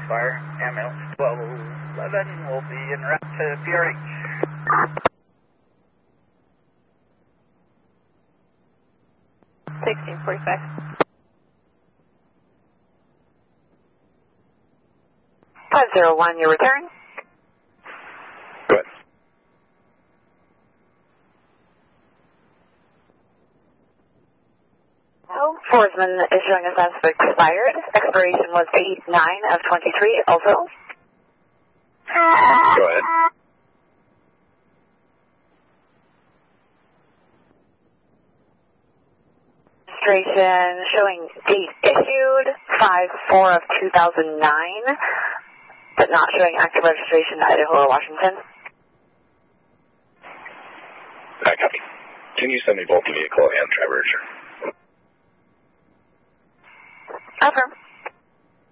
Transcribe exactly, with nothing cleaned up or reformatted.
Fire, ambulance twelve eleven will be en route to P R H. sixteen forty-five. five zero one, your return. Good. Oh, Forsman is showing us as expired. Expiration was eight nine of twenty-three also. Go ahead. Registration showing date issued five four of two thousand nine, but not showing active registration Idaho or Washington. I copy. Can you send me both the vehicle and driver? Sure. Affirm.